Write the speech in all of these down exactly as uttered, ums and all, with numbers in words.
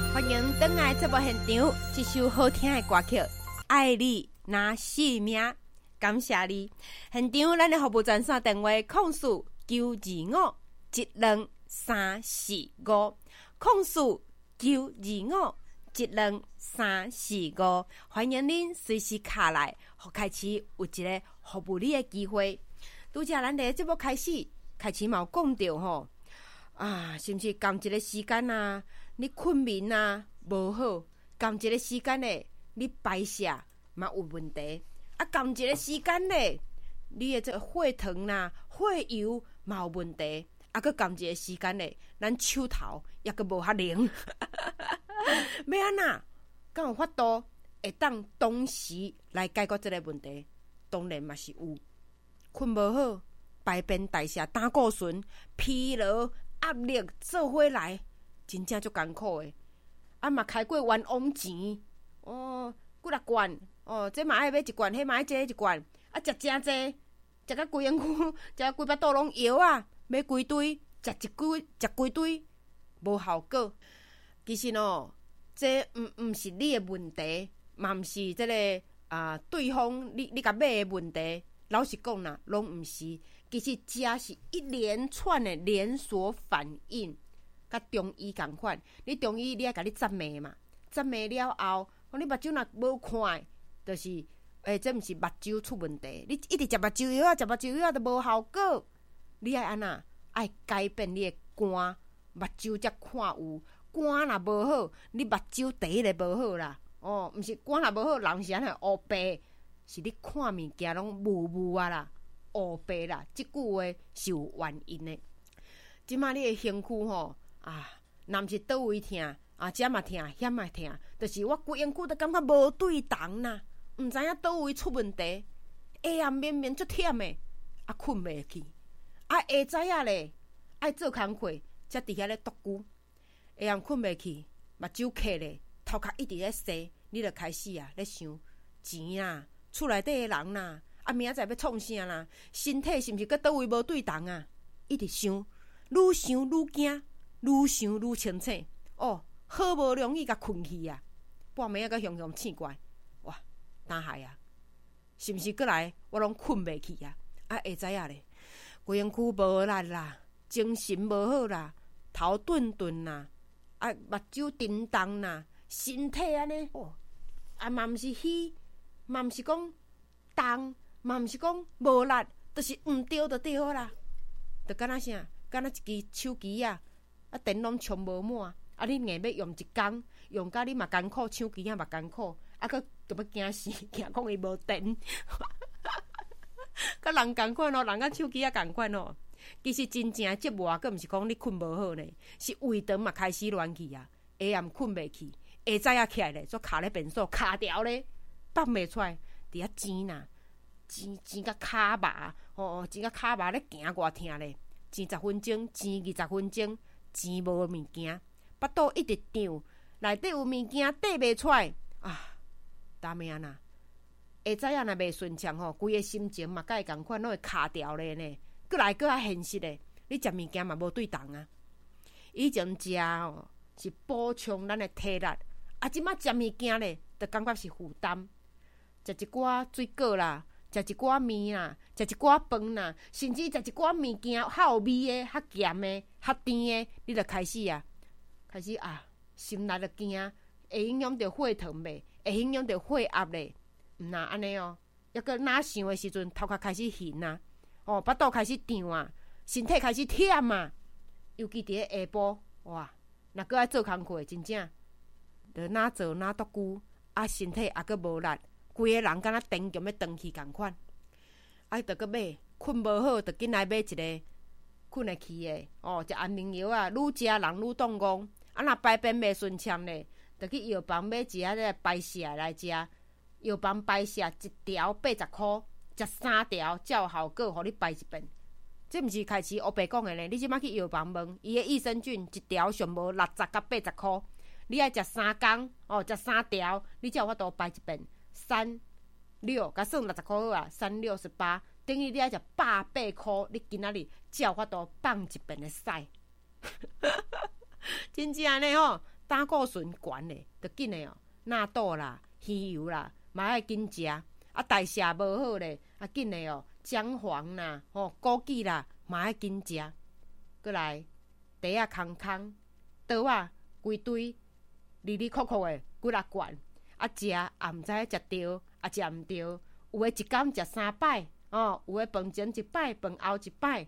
欢迎登来节目现场，这首好听的歌曲《爱你拿性命》，感谢你。现场咱的服务专线电话：空四九二五一两三四五，空四九二五一两三四五。欢迎您随时卡来，好开始有一个服务你的机会。拄则咱伫节目开始，开始嘛有讲到吼。啊，是毋是共一个时间啊？你困眠啊无好，共一个时间咧，你排泄嘛有问题，啊，共一个时间咧，你的这个血糖啦、血油嘛有问题，啊，佮共一个时间咧，咱手头也佮无遐灵，要安那？敢有法度会当同时来解决这个问题？当然嘛是有，困无好，排便代谢胆固醇、疲劳。压力做伙来，真正足艰苦的。啊嘛开过冤枉钱，哦，几若罐，哦，这嘛爱买一罐，迄嘛爱这一罐，啊，食真济，食到规身躯，食到规巴肚拢药啊，买规堆，食一规，食规堆，无效果。其实喏，这毋毋是你的问题，嘛毋是这个啊、呃、对方你你甲买的问题。老实讲啦，拢毋是。其实这是一连串的连锁反应，甲中医同款。你中医你爱甲你扎脉嘛，扎脉了后，你目睭若无看，就是诶、欸，这毋是目睭出问题。你一直食目睭药啊，食目睭药都无效果。你爱安那？爱改变你的肝，目睭才看有。肝若无好，你目睭第一个无好啦。哦，毋是肝若无好，人是安尼乌白。是你看物件拢雾雾啊啦，乌白啦，即句话是有原因的。即马你的身躯吼啊，若毋是倒位痛啊，遮嘛痛，遐嘛痛，就是我规身躯都感觉无对同啦，毋知影倒位出问题。下暗绵绵足忝的，啊困袂去，啊下早仔咧爱做工课，才伫遐咧独久，下暗困袂去，目睭瞌咧，头壳一直咧洗，你就开始啊咧想钱啊。厝内底的人啦，啊明仔载要创啥啦？身体是毋是搁倒位无对同啊？一直想，愈想愈惊，愈想愈清醒。哦，好无容易甲困去啊！半暝啊，搁雄雄醒过来，哇，胆害啊！是毋是搁来？我拢困袂去啊！啊，下早仔咧，规身躯无力啦，精神无好啦，头顿顿啦，啊，目睭沉重啦，身体安尼哦，啊嘛毋是虚。嘛毋是讲重，嘛毋是讲无力，就是毋对就对好啦。就敢若啥，敢若一支手机啊，啊电拢充无满，啊你硬要用一工，用甲你嘛艰苦，手机啊嘛艰苦，啊佫就要惊死，惊讲伊无电。甲人共款哦，人甲手机啊共款哦。其实真正折磨，佫毋是讲你困无好呢，是胃肠嘛开始乱去啊，下暗困袂去，下早仔起来咧，煞卡咧便所卡条咧。放袂出来，伫遐钱啦，钱钱甲骹麻，吼，钱甲骹麻咧行偌疼咧，钱十分钟，钱二十分钟，钱无物件，腹肚一直胀，内底有物件缀袂出来啊！打咩啊呐？下早仔若袂顺畅吼，规个心情嘛，甲伊共款，拢会卡掉咧呢。过来过较现实咧，你食物件嘛无对同啊。以前食吼是补充咱的体力，啊，即马食物件咧，就感觉是负担。食一寡水果啦，食一寡面啦，食一寡饭啦，甚至食一寡物件较有味的、较咸的、较甜的，你就开始啊，开始啊，心内就惊，会影响到血糖袂，会影响到血压咧，毋若安尼哦。抑个哪想的时阵，头壳开始晕啊，哦，腹肚开始胀啊，身体开始忝啊，尤其伫咧下晡，哇，若搁爱做工课，真正，就哪做哪独久，啊，身体也搁无力。规个人敢若电强要断去共款，啊，着搁买困无好，着紧来买一个困会去的哦，食安眠药啊，愈食人愈动戆。啊，若排便袂顺畅咧，着去药房买一下咧排泄来食。药房排泄一条八十箍，食三条才有效果，互你排一遍。这毋是开始黑白讲的咧，你即摆去药房问，伊的益生菌一条上无六十到八十箍，你爱食三工哦，食三条，你才有法度排一遍。三六，甲算六十箍好啊，三六十八，等于你爱食百八箍，你今仔日才有法度放一遍的屎。真正呢吼， 胆固醇悬咧，就紧诶哦，纳豆啦、鱼油啦，嘛爱紧食。啊，代谢无好咧，啊紧诶哦，姜黄啦、吼枸杞啦，嘛爱紧食。过来，茶啊空空，刀啊规堆，哩哩扣扣诶，几啊罐。啊食也毋知食着，啊食毋着，有诶一工食三摆，哦，有诶饭前一摆，饭后一摆。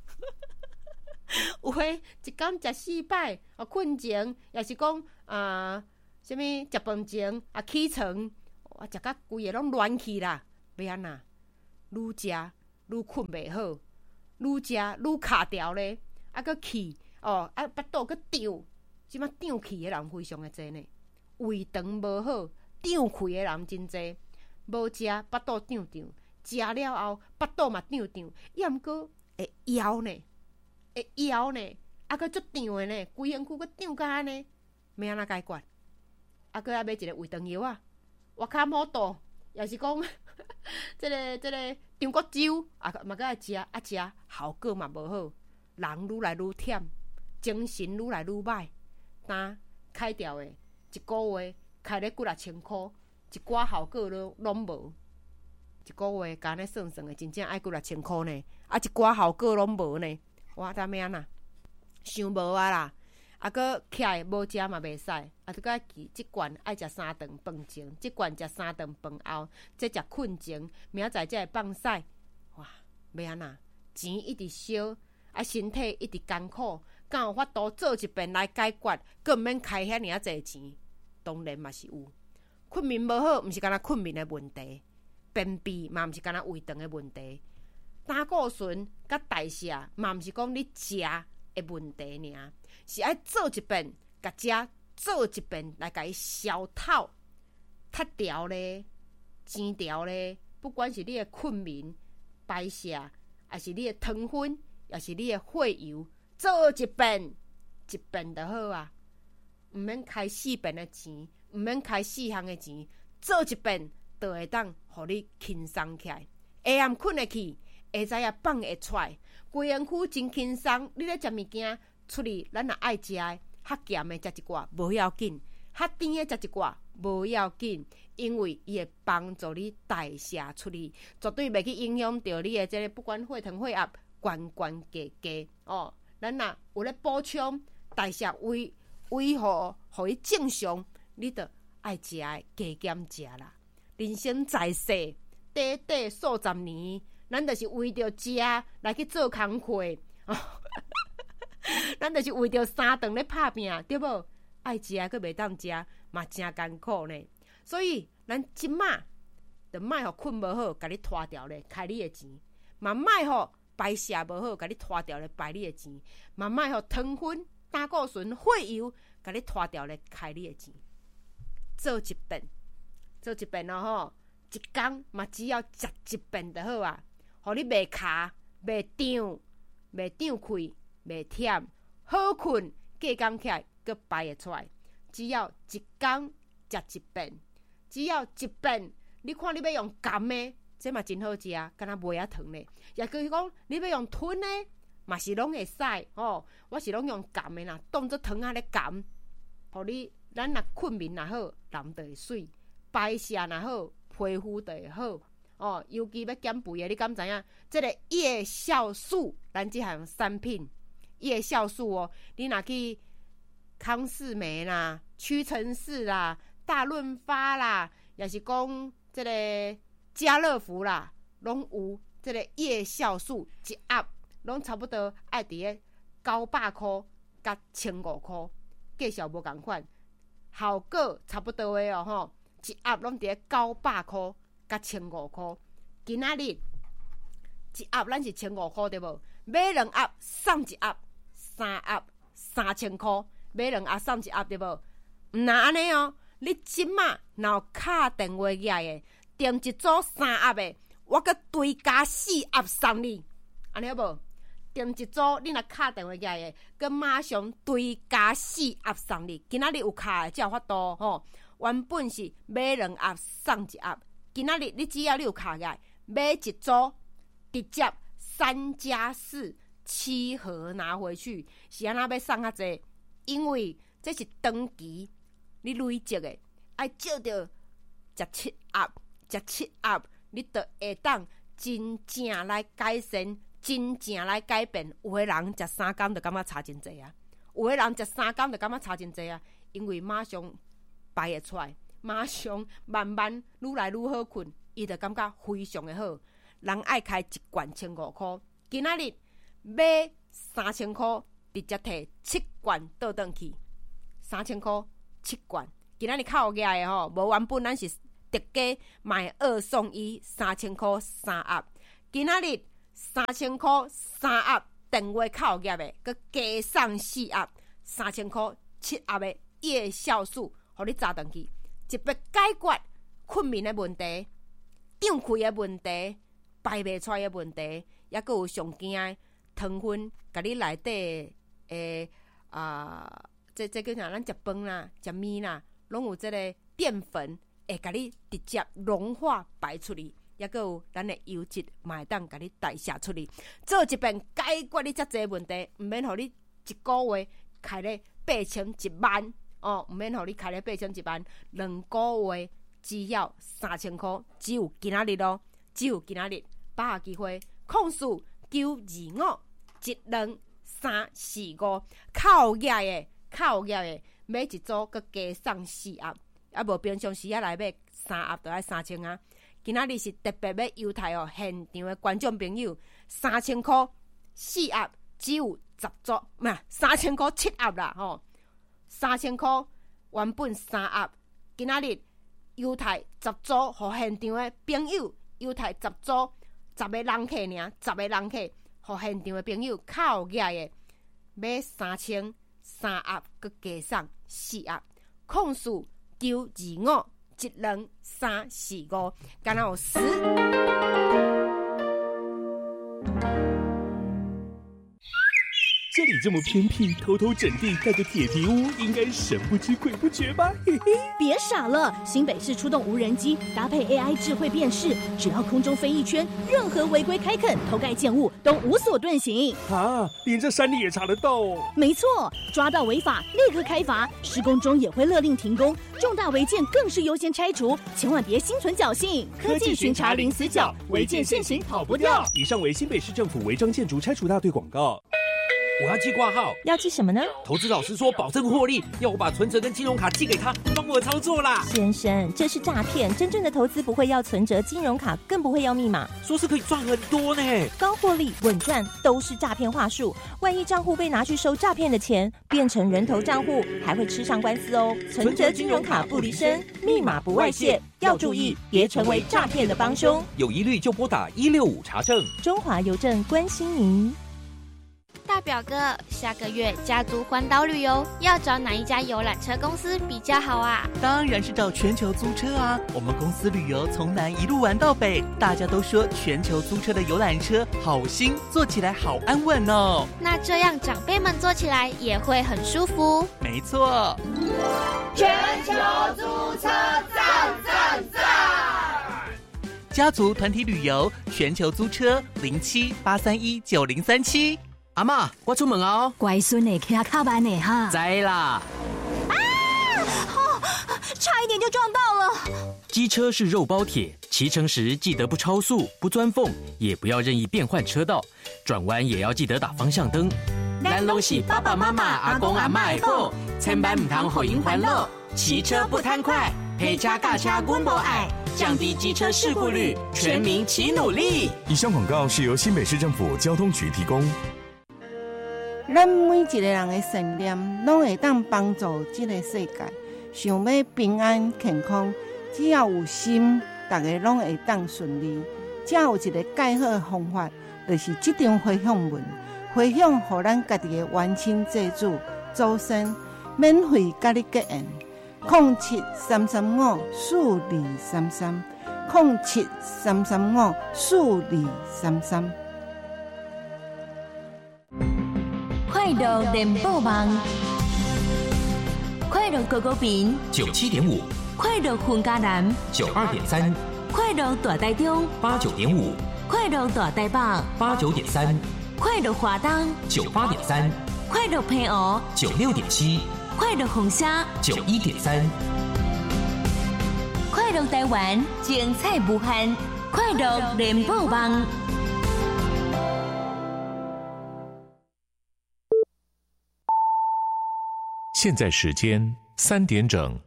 有诶一工食四摆，啊困前，也是讲啊，啥物食饭前啊起床，啊食到规个拢乱去啦，要安那？愈食愈困袂好，愈食愈卡条咧，啊搁气哦，啊腹肚搁胀，即摆胀气诶人非常诶济呢，胃肠无好，胀气诶人真济，无食腹肚胀胀，食了后腹肚嘛胀胀，抑毋过会枵呢。会枵呢，啊，搁足胀诶呢，规身躯搁胀甲安尼，要安怎解决？啊，搁爱买一个胃肠药啊，活卡摩豆，也是讲，即个即个中国粥，啊，嘛搁爱食，啊食效果嘛无好，人愈来愈忝，精神愈来愈歹，胆开掉诶，一个月开咧几啊千箍，一寡效果都拢无，一个月干安尼算算诶，真正爱几啊千箍呢，啊，一寡效果拢无呢。我知影呐，想无啊啦，啊，搁起来无食嘛袂使，啊，搁爱记即罐爱食三顿饭前，即罐食三顿饭后，再食困前，明仔载才会放屎。哇，要安那？钱一直烧，啊，身体一直艰苦，敢有法度做一遍来解决？搁毋免开遐尔啊侪钱？当然嘛是有。困眠无好，毋是干那困眠的问题，便秘嘛毋是干那胃肠的问题。胆固醇甲代谢嘛，毋是讲你食的问题尔，是爱做一遍，甲食做一遍来甲伊消透、脱掉咧、煎掉咧。不管是你的困眠、排泄，还是你的糖分，也是你的血油，做一遍一遍就好啊。毋免开四遍的钱，毋免开四项的钱，做一遍就会当互你轻松起来。下暗困会去。会知影放会出来，规身躯真轻松。你咧食物件出去，咱也爱食的，较咸的食一寡无要紧，较甜的食一寡无要紧，因为伊会帮助你代谢出去，绝对袂去影响到你的这个不管血糖血压、关关节节哦。咱若有咧补充代谢胃胃互互伊正常，你着爱食的加减食啦。人生在世，短短数十年。咱就是为着食来去做工课，哦、咱就是为着三顿咧拍拼，对无？爱食佫袂当食，嘛真艰苦呢。所以咱即马着莫互困无好，甲你拖掉咧，开你的钱；嘛莫互排泄无好，甲你拖掉咧，排你的钱；嘛莫互糖分、胆固醇、血油，甲你拖掉咧，开你的钱。做一遍，做一遍咯吼，一工嘛只要食一遍就好啊。互你袂卡、袂胀、袂胀气、袂忝，好困，过工起来佫排会出来。只要一工食一遍，只要一遍，你看你要用含的，这嘛真好食，敢若麦仔糖咧。也就是讲，你要用吞的，嘛是拢会使哦。我是拢用含的啦，当作糖仔咧含，互你咱若困眠若好，人就会水；排泄若好，皮肤就会好。哦，尤其要减肥的，你敢知影？这个夜酵素，咱这项产品，夜酵素哦，你若去康士美啦、屈臣氏啦、大润发啦，也是讲这个家乐福啦，拢有这个夜酵素一盒，拢差不多爱伫个九百块甲千五块，价钱无共款，效果差不多的哦吼，一盒拢伫个九百块。甲千五箍，今仔日一盒咱是千五箍对无？买两盒送一盒，三盒三千箍，买两盒送一盒对无？毋那安尼哦，你即马若有敲电话起来的，订一组三盒的，我阁追加四盒送你，安尼好无？订一组你若敲电话起来的，阁马上追加四盒送你。今仔日有敲的才有法度吼，原本是买两盒送一盒。今仔日你只要你有卡起来，买一组，直接三加四七盒拿回去，是安那要送较济？因为这是长期你累积的，爱照着食七盒，食七盒，你就会当真正来改善，真正来改变。有的人食三工就感觉差真济啊，有的人食三工就感觉差真济啊，因为马上排会出来，马上慢慢愈来愈好困，伊就感觉非常的好。人爱开一罐千五块，今仔日买三千块，直接摕七罐倒转去，三千块七罐。今仔日较有价的吼，无原本咱是特价卖二送一，三千块三盒。今仔日三千块三盒，电话较有价的，佮加送四盒，三千块七盒的夜酵素，互你炸转去，一笔解决困眠的问题、胀气的问题、排袂出来的问题，也佮有上惊的糖分，甲你内底诶啊，这这叫啥？咱食饭啦、食面啦，拢有这个淀粉，会甲你直接融化排出去，也佮有咱的油脂，嘛会当甲你代谢出去，做一遍解决你遮济问题，毋免互你一个月开咧八千一万哦，毋免互你开咧八千一万，两个月只要三千块，只有今仔日咯，只有今仔日，把握机会，控诉九二五一两三四五，较有价的，较有价的，买一组佮加送四盒，啊无平常时啊来买三盒，就要三千啊。今仔日是特别要优待哦，现场的观众朋友，三千块四盒只有十组，唔啊，三千块七盒啦吼，三千块原本三盒，今仔日优待十组，互现场的朋友优待十组，十个人客尔，十个人客，互现场的朋友较有价的，买三千三盒，佮加送四盒，控诉九二五一两三四五，敢若有十。 这里这么偏僻，偷偷整地盖个铁皮屋，应该神不知鬼不觉吧？嘿嘿， 别傻了！新北市出动无人机，搭配 A I 智慧辨识，只要空中飞一圈，任何违规开垦、偷盖建物都无所遁形。 啊，连这山里也查得到哦！ 没错，抓到违法立刻开罚，施工中也会勒令停工，重大违建更是优先拆除，千万别心存侥幸。科技巡查零死角，违建现行跑不掉。 以上为新北市政府违章建筑拆除大队广告。 我要寄挂号， 要寄什么呢？ 投资老师说保证获利，要我把存折跟金融卡寄给他，帮我操作啦。 先生，这是诈骗，真正的投资不会要存折、金融卡，更不会要密码。 说是可以赚很多呢， 高获利、稳赚都是诈骗话术。万一账户被拿去收诈骗的钱，变成人头账户，还会吃上官司哦。存折、金融卡不离身，密码不外泄，要注意，别成为诈骗的帮凶。 有疑虑就拨打一六五查证。 中华邮政关心您。 大表哥，下个月家族环岛旅游要找哪一家游览车公司比较好啊？ 当然是找全球租车啊！我们公司旅游从南一路玩到北，大家都说全球租车的游览车好新，坐起来好安稳哦。 那这样长辈们坐起来也会很舒服。 没错， 全球租车赞赞赞！ 家族团体旅游，全球租车零七八三一九零三七。 阿嬷，我出门哦。 乖孙呢，骑较慢呢哈。 知啦。 啊！哦，差一点就撞到了。 机车是肉包铁，骑乘时记得不超速、不钻缝，也不要任意变换车道，转弯也要记得打方向灯。 咱拢是爸爸妈妈、阿公阿嬷的宝，千万唔通互因烦恼。骑车不贪快，陪车驾车阮无爱，降低机车事故率，全民齐努力。 以上广告是由新北市政府交通局提供。 咱每一个人的信念，拢会当帮助这个世界。想要平安健康，只要有心，大家拢会当顺利。只有一个介好的方法，就是这张回向文，回向予咱家己的冤亲债主、祖先，免费甲你结缘。零七三三五四二三三，零七三三五四二三三。 快乐联播网，快乐狗狗饼九七点五， 快乐混家男九二点三， 快乐大台中八九点五， 快乐大台北八九点三， 快乐华东九八点三， 快乐平湖九六点七， 快乐红虾九一点三， 快乐台湾，精彩无限，快乐联播网。 现在时间三点整。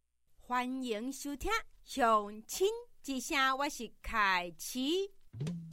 欢迎收听《乡亲之声》，我是凯琪。